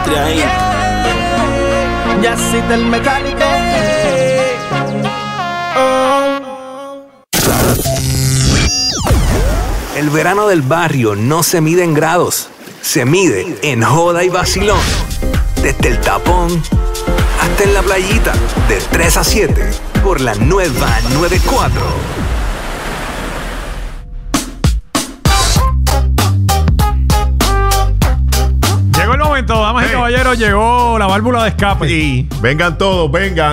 industria ahí. Yacita el mecánico. El verano del barrio no se mide en grados, se mide en joda y vacilón. Desde el tapón hasta en la playita, de 3 a 7, por la nueva 94. Llegó el momento, damas y caballeros, llegó la válvula de escape. Sí, vengan todos, vengan.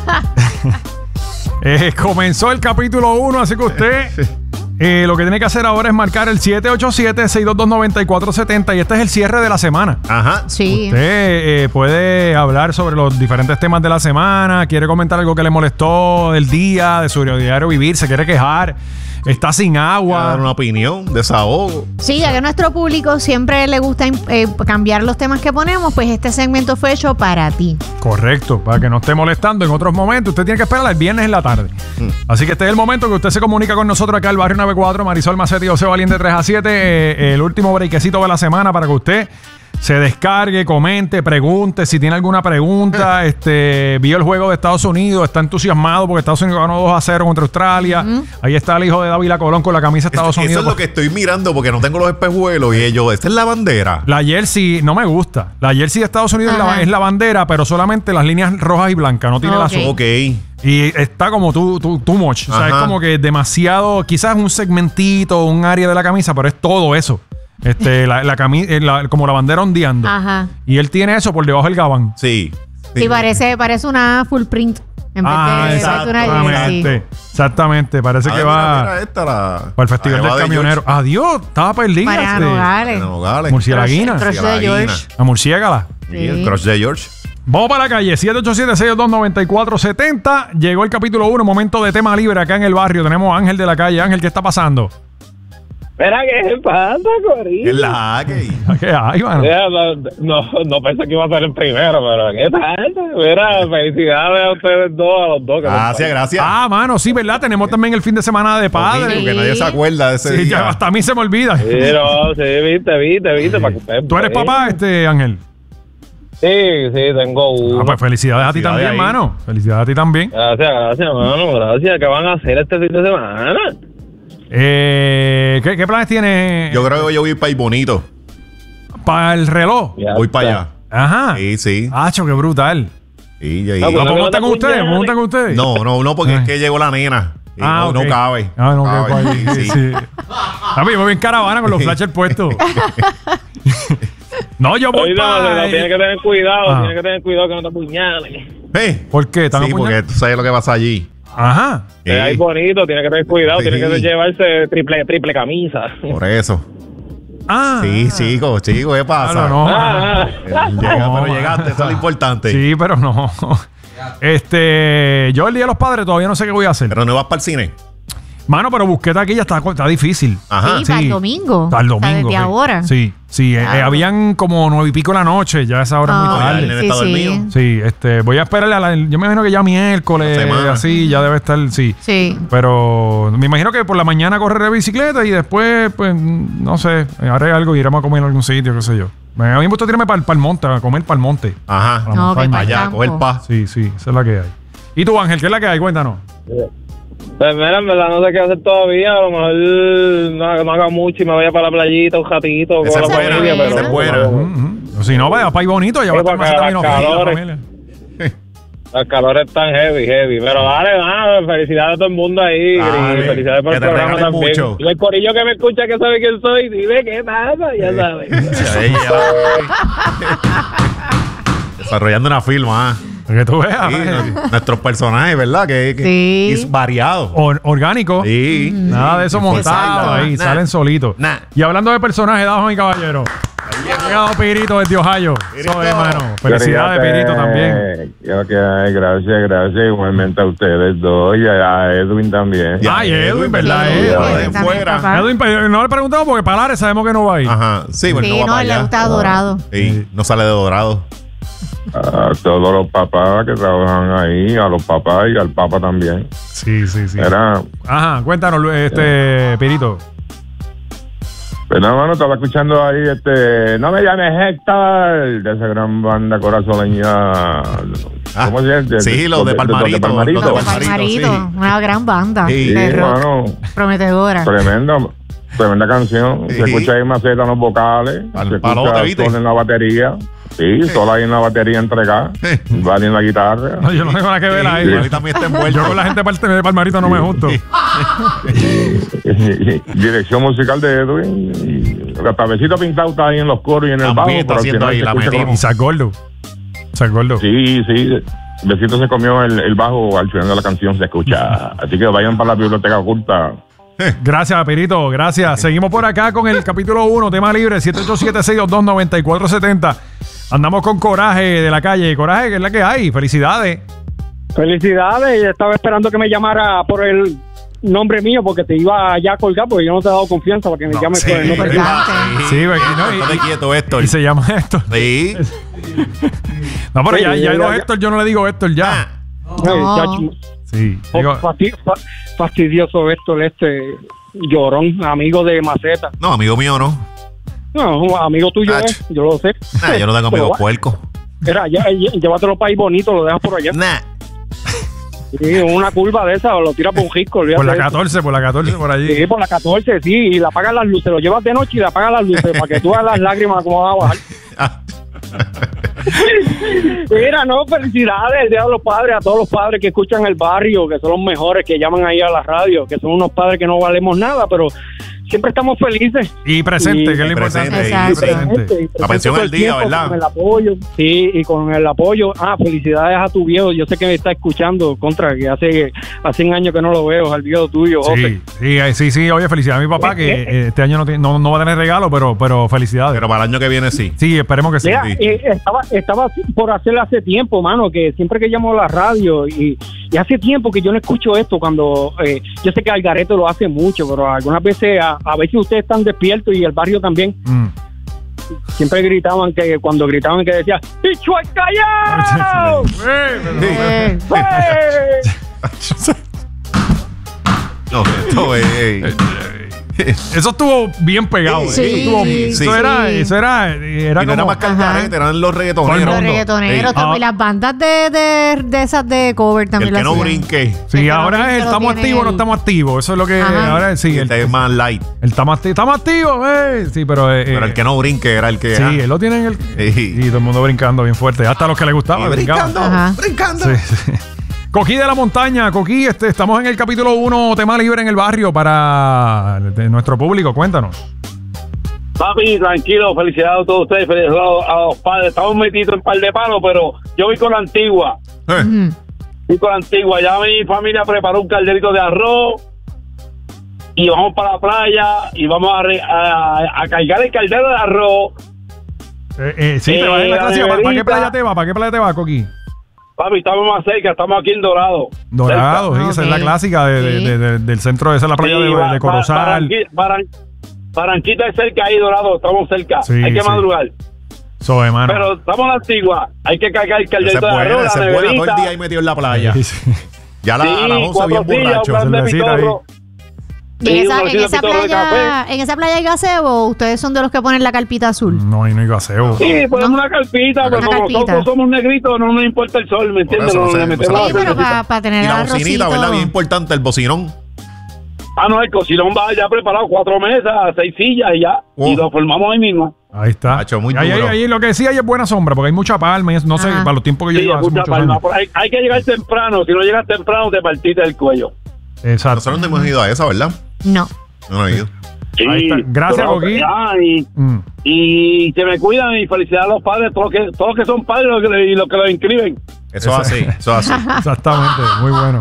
Comenzó el capítulo 1, así que usted lo que tiene que hacer ahora es marcar el 787-622-9470 y este es el cierre de la semana. Ajá. Sí. Usted puede hablar sobre los diferentes temas de la semana, quiere comentar algo que le molestó del día, de su diario vivir, se quiere quejar, está sin agua. Dar una opinión, desahogo. Sí, ya que a nuestro público siempre le gusta cambiar los temas que ponemos, pues este segmento fue hecho para ti. Correcto, para que no esté molestando en otros momentos. Usted tiene que esperar el viernes en la tarde. Así que este es el momento que usted se comunica con nosotros acá al Barrio 94, Marisol Macetti y José Valín de 3 a 7. El último breakcito de la semana para que usted se descargue, comente, pregunte si tiene alguna pregunta. Vio el juego de Estados Unidos, está entusiasmado porque Estados Unidos ganó 2-0 contra Australia. Ahí está el hijo de Dávila Colón con la camisa de Estados Unidos. Eso es lo que estoy mirando porque no tengo los espejuelos y ellos, esta es la bandera. La jersey no me gusta. La jersey de Estados Unidos es la bandera, pero solamente las líneas rojas y blancas, no tiene el azul. Ok. Y está como too much. O sea, es como que demasiado, quizás un segmentito, un área de la camisa, pero es todo eso. Como la bandera ondeando. Ajá. Y él tiene eso por debajo del gabán. Sí. Sí, parece una full print. En vez de exactamente. Exactamente. Parece que va para el Festival del Camionero. Adiós, estaba perdida. Mariana Nogales. Murcielaguina. Crush de George. La murciégala. Sí, el crush de George. Vamos para la calle, 787-622-9470. Llegó el capítulo 1, momento de tema libre acá en el barrio. Tenemos a Ángel de la calle. Ángel, ¿qué está pasando? Espera, ¿qué pasa, Corillo? Es la que. ¿Qué hay, mano? No pensé que iba a ser el primero, pero ¿qué pasa? Mira, felicidades a ustedes dos, a los dos. Gracias. Ah, mano, sí, ¿verdad? Tenemos también el fin de semana de padre. Porque nadie se acuerda de ese Sí, día. ya hasta a mí se me olvida. Sí, no, sí, viste. Para que ustedes ¿Tú eres papá, Ángel? Sí, tengo uno. Ah, pues felicidades a ti también, ahí. mano. Felicidades a ti también. Gracias, mano, gracias. ¿Qué van a hacer este fin de semana? ¿Qué planes tienes? Yo creo que yo voy para ir bonito. Para el reloj. Ya Voy está. para allá. Ajá. Sí. Acho, qué brutal. Sí. Ah, pues, ¿Montan con ustedes? No, porque es que llegó la nena. Y ok. no cabe. No cabe. cabe. Sí. A mí me voy en caravana con los flashes puestos. No, yo voy para... Tienes que tener cuidado, que no te apuñales. ¿Por qué? Sí, porque tú sabes lo que pasa allí. Ajá. Sí. Es bonito, tienes que tener cuidado, Sí. tienes que llevarse triple camisa. Por eso. Ah. Sí, chico, ¿qué pasa? Claro, no. Pero llegaste, eso es lo importante. Sí, pero no. Yo el Día de los Padres todavía no sé qué voy a hacer. Pero no vas para el cine. Mano, pero busqué taquilla, está difícil. Ajá. Sí, para el domingo. Para el domingo. Desde ahora. Sí. Claro. Habían como 9 y pico de la noche, ya esa hora es muy Ya el tarde. nene está dormido. Sí, voy a esperarle yo me imagino que ya miércoles, Semana. así, ya debe estar, sí. Sí. Pero me imagino que por la mañana correré bicicleta y después, pues, no sé, haré algo y iremos a comer en algún sitio, qué sé yo. A mí me gusta tirarme para el monte, a comer para el monte. Ajá. Para la No, que montaña. para el Allá, campo. coger paz. Sí, esa es la que hay. ¿Y tú, Ángel, qué es la que hay? Cuéntanos. Pues mira, en verdad no sé qué hacer todavía, a lo mejor no haga mucho y me vaya para la playita un ratito con Esa la es buena, familia, esa es buena. Si no, vaya para ir bonito, ya va a estar más Porque también las la calores. familia. Los calores están heavy, pero dale, felicidades a todo el mundo ahí, Dale, y felicidades por que el te programa regalen también. mucho. Y el corillo que me escucha que sabe quién soy, dime qué pasa, ya sabes. Desarrollando una firma. Para que tú veas. Sí, Ángel. nuestros personajes, ¿verdad? Que Sí. es variado. Orgánico. Sí. Nada de eso montado ahí, Nah. salen solitos. Nah. Y hablando de personajes, damas y caballeros. Ha llegado Pirito desde Ohio. Eso es, hermano. Felicidades, Pirito, también. Gracias. Igualmente a ustedes dos y a Edwin también. Ay, Edwin, ¿verdad? Sí, Edwin. también, fuera. papá. Edwin, no le preguntamos porque para Lares sabemos que no va a ir. Ajá. Sí, bueno, Sí, no va no, para él le allá. gusta dorado. Sí, no sale de dorado. A todos los papás que trabajan ahí, a los papás y al papa también. Sí. Era, Ajá, cuéntanos, Pirito. Pues no, mano, estaba escuchando ahí No me llames Héctor, de esa gran banda corazoleña. ¿Cómo se llama? Sí, los de Palmarito. Los de Palmarito, Palmarito, sí. una gran banda Sí, de rock, mano, prometedora. tremenda canción. Sí. Se escucha ahí Maceta en los vocales, se palote, escucha ¿viste? Sol en la batería. Sí, solo ahí en la batería entregada, Vale en la guitarra. No, yo no tengo nada que ver ahí. Ahí también está envuelto. Yo con la gente de Palmarito no me junto. Dirección musical de Edwin. Y el tablecito pintado está ahí en los coros y en el También bajo. está pero al haciendo final ahí, se la escucha metimos. Y Sagordo. Sí. Besito se comió el bajo al final de la canción, se escucha. Así que vayan para la biblioteca oculta. Gracias, Perito, gracias. Seguimos por acá con el capítulo 1, tema libre, 787-622-9470. Andamos con Coraje de la calle. Coraje, que es la que hay. Felicidades. Felicidades, estaba esperando que me llamara por el nombre mío porque te iba ya a colgar porque yo no te he dado confianza para que me llames por el nombre mío. Sí, Estate quieto, Héctor. y se llama Héctor. Sí. No, pero ya ya, no ya. Héctor, yo no le digo Héctor ya. No. Sí. Digo, Fastidioso esto, llorón, amigo de Maceta. No, amigo mío, no. No, amigo tuyo Ach. es, yo lo sé. Nah, yo no tengo amigos Pero, puercos. Mira, llévatelo para ahí bonito, lo dejas por allá. Nah. Sí, una curva de esa, lo tiras por un risco. por la 14, por allí. Sí, por la 14, sí, y le apagas las luces, lo llevas de noche y le apagas las luces para que tú veas las lágrimas como van a bajar. Mira, no, felicidades, el Día de los Padres, a todos los padres que escuchan el barrio, que son los mejores, que llaman ahí a la radio, que son unos padres que no valemos nada, pero siempre estamos felices. Y presente, Y que es lo importante. presente, Y presente. La pensión todo al el día, tiempo, ¿verdad? Con el apoyo, sí, y con el apoyo. Felicidades a tu viejo, yo sé que me está escuchando, contra, que hace 100 años que no lo veo, al viejo tuyo, José. Sí. Oye, felicidades a mi papá, que este año no va a tener regalo, pero felicidades. Pero para el año que viene sí. Sí, esperemos que sí. Mira, estaba por hacerlo hace tiempo, mano, que siempre que llamo a la radio y hace tiempo que yo no escucho esto cuando yo sé que Algarete lo hace mucho, pero algunas veces a veces ustedes están despiertos y el barrio también. Siempre gritaban que cuando gritaban que decía ¡Picho al callao! No, esto es... Eso estuvo bien pegado. Sí, Eso era y no como... era más Calgarete, eran los reggaetoneros. Los mundo. reggaetoneros Sí. también, las bandas de esas de cover también El que lo no hacían. brinque. Sí, El que ahora no es el lo estamos tiene activos o no él. estamos activos. Eso es lo que Ajá. ahora sí. Este es más light. El estamos activos, Sí, pero... Pero el que no brinque era el que... Sí, él lo tiene en el... Sí. Y todo el mundo brincando bien fuerte. Hasta los que le gustaba brincaban. Ajá. brincando. Sí. Coquí de la montaña, Coquí, estamos en el capítulo 1, tema libre en el barrio para nuestro público. Cuéntanos. Papi, tranquilo, felicidades a todos ustedes, felicidades a los padres. Estamos metidos en par de palos, pero yo voy con la antigua. Voy con la antigua. Ya mi familia preparó un calderito de arroz y vamos para la playa y vamos a cargar el caldero de arroz. Sí, te vas en la clásica. ¿Para qué neverita. playa te va? ¿Para qué playa te va, Coquí? Papi, estamos más cerca, estamos aquí en Dorado. Dorado, Cerca. sí, esa es Ok. la clásica del centro, esa es la playa Sí, de Corozal. Barranquita es cerca ahí, Dorado, estamos cerca. Sí, Hay que sí. madrugar. Hermano. Pero estamos en la antigua. Hay que cargar el Ese calderito es de buena, arroz, ese la es buena. Todo el neverita. día ahí metido en la playa. Sí, sí. Ya a las 11 bien 4 sillas, borracho. un plan de cervecita ahí. pitorro. Y en Sí, esa, un en esa pitorro de playa, en esa playa hay gazebo, ustedes son de los que ponen la carpita azul. No, ahí no hay gaseo. Sí, ponemos ¿No? una carpita, pero Una como carpita. nosotros somos negritos, no nos importa el sol, ¿me entiendes? eso no No, sé, le no metemos sé. Sí, la pero cervecita. para tener Y el la bocinita, ¿verdad? Bien arrocito. importante, el bocinón. No, el cocinón va ya preparado, 4 mesas, 6 sillas y ya. Oh. Y lo formamos ahí mismo. Ahí está. Macho, muy ahí, duro. ahí lo que sí hay es buena sombra, porque hay mucha palma. No sé, Ajá. para los tiempos que yo Sí, iba hace mucha muchos palma. años. Hay que llegar temprano. Si no llegas temprano, te partiste el cuello. Exacto. Nosotros no hemos ido a esa, ¿verdad? No. No he ido. Sí, Ahí está. Gracias, pero, Coquín. y, y que me cuidan y felicidades a los padres, todos los que son padres y los que los inscriben. Eso es así, eso es así. Exactamente, muy bueno.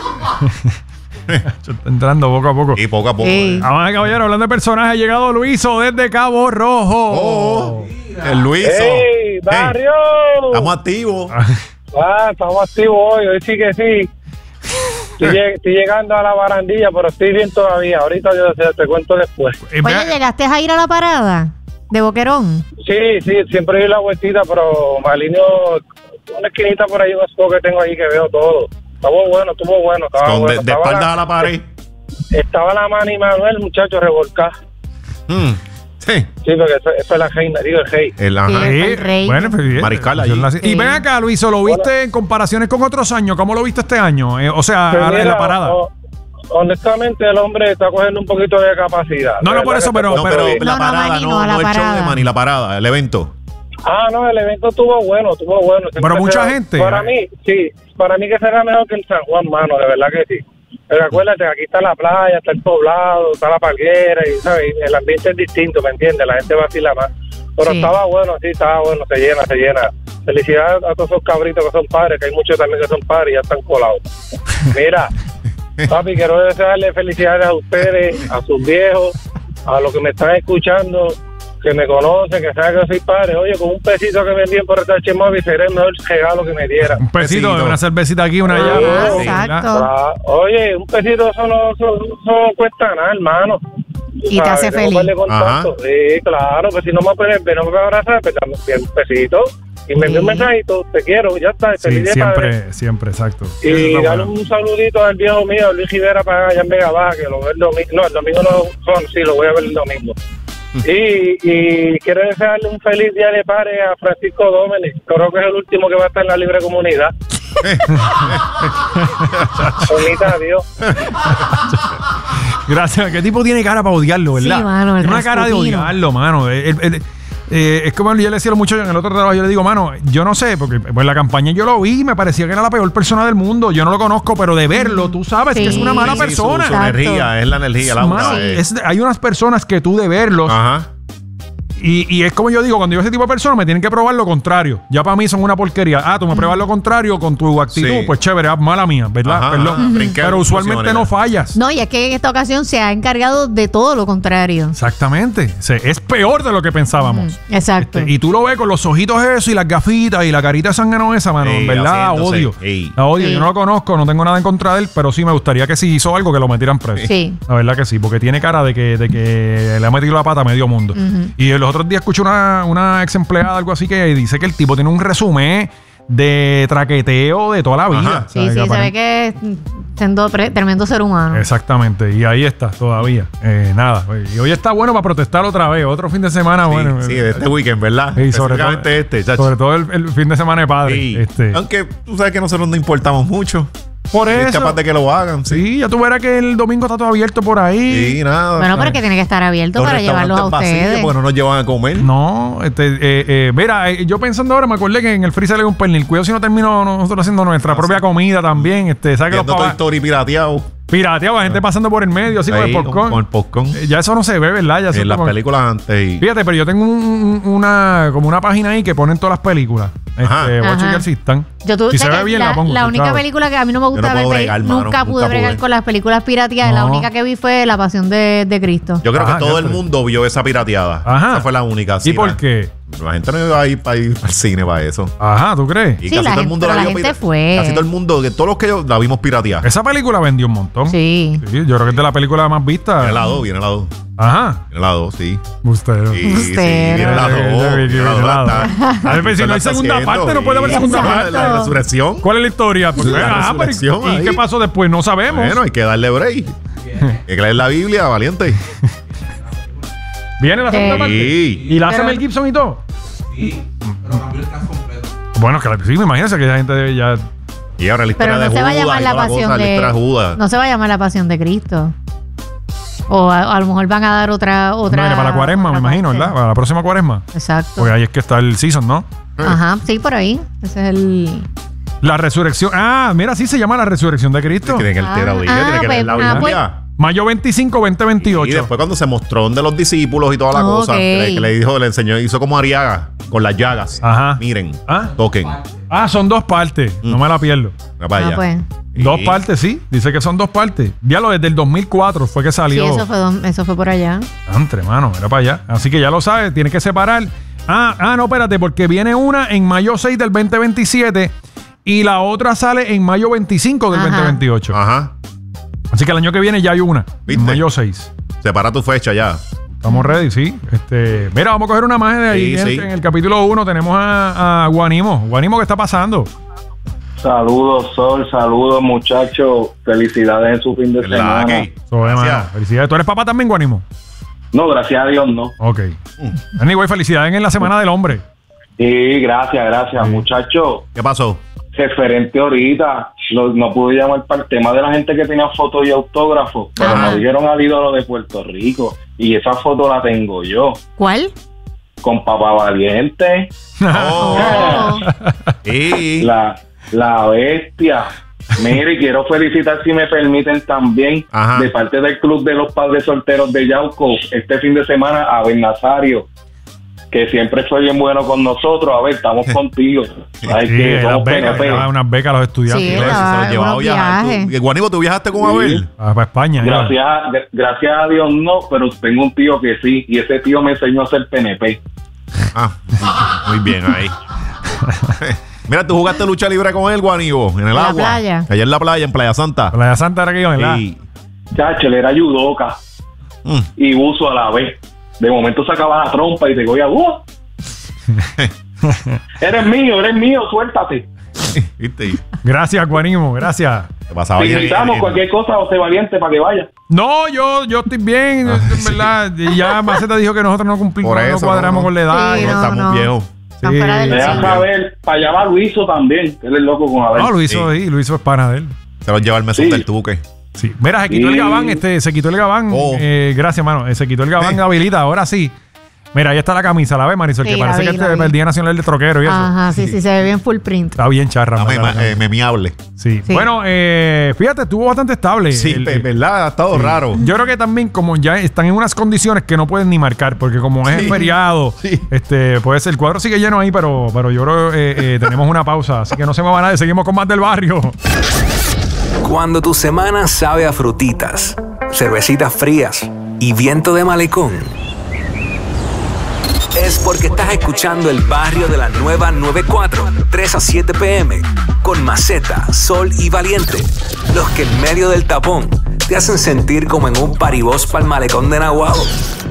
Está entrando poco a poco. Y poco a poco. Sí. Vamos, caballero, hablando de personajes, ha llegado Luiso desde Cabo Rojo. Oh, el Luiso. ¡Ey, barrio! Estamos activos. Estamos activos hoy sí que sí. Estoy llegando a la barandilla, pero estoy bien todavía. Ahorita yo te cuento después. Oye, ¿llegaste a ir a la parada de Boquerón? Sí, siempre doy la vueltita, pero me alineo una esquinita por ahí, un spot que tengo ahí que veo todo. Estuvo bueno. Estaba Con bueno. de espaldas a la pared. Estaba la Manny Manuel, muchacho, revolcada. Sí. Sí, porque eso es la reina, digo el rey. El rey. Bueno, pues bien. Mariscal allí. Y ven acá, Luis, ¿lo viste en comparaciones con otros años? ¿Cómo lo viste este año? O sea, Pues en mira, la parada. Honestamente, el hombre está cogiendo un poquito de capacidad. No, por eso, pero... No, pero la No, parada, Manny, no la el show de parada. Manny, la parada, el evento. No, el evento estuvo bueno. Pero mucha gente. Para mí, sí. Para mí que será mejor que el San Juan, mano, de verdad que sí. Pero acuérdate, aquí está la playa, está el poblado, está la palguera, y ¿sabes? El ambiente es distinto, ¿me entiendes? La gente vacila más. Pero Sí. estaba bueno, se llena. Felicidades a todos esos cabritos que son padres, que hay muchos también que son padres y ya están colados. Mira, papi, quiero desearle felicidades a ustedes, a sus viejos, a los que me están escuchando, que me conocen, que saben que soy padre. Oye, con un pesito que me envíen por esta Móvil sería el mejor regalo que me diera. Un pesito, Pesito. una cervecita aquí, una allá. Ah, Sí, exacto. ¿verdad? Oye, un pesito eso no cuesta nada, hermano. Y te hace feliz. Sí, claro, pues si no me puedes ver, no me voy a abrazar, pues dame un pesito. Y me envío un mensajito, te quiero, ya está. Sí, feliz de padre. siempre, exacto. Y Eso está darle bueno. un saludito al viejo mío, Luis Rivera, para allá en Vega Baja, que lo veo el domingo. No, el domingo no son, sí, lo voy a ver el domingo. Y quiero desearle un feliz día de padre a Francisco Domenech. Creo que es el último que va a estar en la libre comunidad. Bonita a Dios. Gracias. ¿Qué tipo tiene cara para odiarlo, verdad? Sí, mano, el Tiene una cara de Rasputín. odiarlo, mano. Es como yo le decía a los muchachos en el otro trabajo, yo le digo, mano, yo no sé, porque pues la campaña yo lo vi y me parecía que era la peor persona del mundo. Yo no lo conozco, pero de verlo, tú sabes que es una mala Sí, persona. Su Exacto. energía, es la energía, la Mano, aura. hay unas personas que tú de verlos Ajá. y es como yo digo, cuando yo ese tipo de personas me tienen que probar lo contrario. Ya para mí son una porquería. Tú me pruebas lo contrario con tu actitud, Sí. pues chévere, mala mía, ¿verdad? Ajá, Perdón. ajá. Brinqué Pero usualmente conclusiones, no ya. fallas. No, y es que en esta ocasión se ha encargado de todo lo contrario. Exactamente. Es peor de lo que pensábamos. Exacto. Y tú lo ves con los ojitos eso y las gafitas y la carita sangrano esa, mano. Ey, En verdad, la haciéndose. odio. Ey. La odio. Sí. Yo no lo conozco, no tengo nada en contra de él, pero sí me gustaría que si hizo algo que lo metieran preso. Sí. La verdad que sí, porque tiene cara de que le ha metido la pata a medio mundo. Y los otros días escuché una ex empleada, algo así, que dice que el tipo tiene un resumen de traqueteo de toda la vida. Ajá. Sí, se ve que es siendo tremendo ser humano. Exactamente, y ahí está todavía. Nada, y hoy está bueno para protestar otra vez, otro fin de semana, bueno. Sí, de este weekend, ¿verdad? Sí, sobre todo, Específicamente chacho. sobre todo el fin de semana de padre. Sí. Aunque tú sabes que nosotros no importamos mucho. Por Es eso. capaz de que lo hagan, sí. Sí, ya tú verás que el domingo está todo abierto por ahí. Sí, nada. Bueno, pero que tiene que estar abierto Los para llevarlos a restaurantes vacíos, ustedes. porque no nos llevan a comer. No, mira, yo pensando ahora, me acordé que en el freezer hay un pernil. Cuidado si no termino nosotros haciendo nuestra propia comida también. ¿Sabes que Viendo los Toy papás Story pirateado. pirateados, la gente pasando por el medio, así con el Ahí, popcorn? Con el popcorn. Ya eso no se ve, ¿verdad? Ya eso En las como- películas antes. Y... Fíjate, pero yo tengo como una página ahí que ponen todas las películas. Ajá. Voy a Ajá. chequear si están. Si se sé ve que bien, la pongo. la tú única sabes. película que a mí no me gusta Yo no puedo ver, bregar, mano, nunca pude nunca bregar pude. con las películas pirateadas. La No. única que vi fue La Pasión de Cristo. Yo creo Ajá, que todo ya el sé. mundo vio esa pirateada. Ajá. Esa fue la única. ¿Y por qué? La gente no iba a ir para ir al cine para eso. Ajá, ¿tú crees? Y Sí, la gente- pero la gente fue. Casi todo el mundo, que todos los que yo la vimos pirateada. Esa película vendió un montón. Sí. Sí, yo creo que es de la película más vista. Viene la 2, viene la 2. Ajá. Viene la 2, sí. Usted. Sí, sí, Usted. viene la 2. Viene la dos. A ver, pero si no hay segunda parte, no puede haber segunda parte. La resurrección. ¿Cuál es la historia? Porque, La pero, resurrección ¿y ahí. qué pasó después? No sabemos. Bueno, hay que darle break. Hay que leer la Biblia, valiente. Viene la segunda parte. Sí. ¿Y la hace Pero- Mel Gibson y todo? Bueno, que sí, me imagino que la gente ya... Y ahora la historia Pero de no se Judas. va a llamar y La toda Pasión cosa, la historia de de... Judas. No se va a llamar La Pasión de Cristo. O a lo mejor van a dar otra... Para la cuaresma, me otra imagino, parte. ¿verdad? Para la próxima cuaresma. Exacto. Porque ahí es que está el season, ¿no? Ajá, sí, por ahí. Ese es el... La resurrección. Mira, así se llama la resurrección de Cristo. Tiene que leer la Biblia, tiene que leer la pues, Biblia. Mayo 25, 2028. Y después cuando se mostró de los discípulos y toda la cosa, Ok. que le dijo, le enseñó, hizo como Ariaga, con las llagas. Ajá. Miren, Ah. toquen. Son dos partes. No me la pierdo. Va para allá. pues. Dos Y- partes, sí. Dice que son dos partes. Diablo, desde el 2004 fue que Sí, salió. eso fue por allá. Entre, mano, era para allá. Así que ya lo sabes, tienes que separar. No, espérate, porque viene una en mayo 6 del 2027 y la otra sale en mayo 25 del Ajá. 2028. Ajá. Así que el año que viene ya hay una. ¿Viste? En mayo 6. Separa tu fecha ya. Estamos ready, sí. Mira, vamos a coger una más de ahí. Sí, gente. sí. En el capítulo 1 tenemos a Guanimo. Guanimo, ¿qué está pasando? Saludos, Sol, saludos, muchachos. Felicidades en su fin de La semana. que- Sobre, Gracias. mano. Felicidades. ¿Tú eres papá también, Guanimo? No, gracias a Dios no. Ok. Anyway, felicidades en la Semana del Hombre. Sí, gracias, muchachos. ¿Qué pasó? Referente ahorita, no pude llamar para el tema de la gente que tenía fotos y autógrafos, pero me dijeron al ídolo de Puerto Rico, y esa foto la tengo yo. ¿Cuál? Con Papá Valiente. Oh. Sí. La bestia. Mire, quiero felicitar, si me permiten también, Ajá. de parte del Club de los Padres Solteros de Yauco, este fin de semana, a Ben Nazario, que siempre fue bien bueno con nosotros. A ver, estamos contigo. Hay Sí, que somos le daba unas becas a los estudiantes. Sí, y todo eso. daba Se lo llevaba a unos viajar. viajes. Guaníbal, ¿tú viajaste con Abel? Para España. Gracias a Dios no, pero tengo un tío que sí, y ese tío me enseñó a ser PNP. Muy bien, ahí. Mira, tú jugaste lucha libre con él, Guaníbal, en el En la agua. playa. Allá en la playa, en Playa Santa. Playa Santa era que iba, ¿verdad? Sí. Chacho, él era judoka y buzo a la vez. De momento sacaba la trompa y te cogía, eres mío, suéltate. ¿Viste? Gracias, Guanísimo, gracias. Te pasaba Si bien. necesitamos cualquier cosa, José Valiente, para que vaya. No, yo estoy bien, en verdad. Y ya Maceta dijo que nosotros no cumplimos, Por no eso, cuadramos no. con la edad. Sí, No, no, estamos no. viejos. Están fuera del Me deja cine. saber, para allá va Luiso también, él es loco con Abel. No, Luiso es pana de él. Se los lleva el mesón Sí. del tuque. Sí. Mira, se quitó el Sí. gabán, se quitó el gabán. Oh. Gracias, mano. Se quitó el gabán, habilita, ahora sí. Mira, ahí está la camisa, ¿la ves, Marisol? Sí, que la parece vi, que la este vi. el Día Nacional de Troquero y eso. Ajá, sí, se ve bien full print. Está bien charra. Dame, ¿verdad? memeable. Sí. Sí. Bueno, fíjate, estuvo bastante estable. Sí, verdad, ha estado raro. Yo creo que también, como ya están en unas condiciones que no pueden ni marcar, porque como es Sí, feriado, sí. puede ser, el cuadro sigue lleno ahí, pero yo creo que tenemos una pausa, así que no se mueva nadie, seguimos con más del barrio. Cuando tu semana sabe a frutitas, cervecitas frías y viento de malecón, es porque estás escuchando el barrio de la nueva 94, 3 a 7 p.m. con Maceta, Sol y Valiente. Los que en medio del tapón te hacen sentir como en un paribós pa'l malecón de Naguabo.